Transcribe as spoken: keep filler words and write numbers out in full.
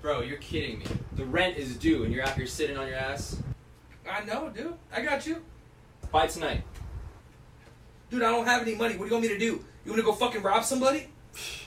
Bro, you're kidding me. The rent is due and you're out here sitting on your ass. I know, dude. I got you. Buy tonight. Dude, I don't have any money. What do you want me to do? You want to go fucking rob somebody?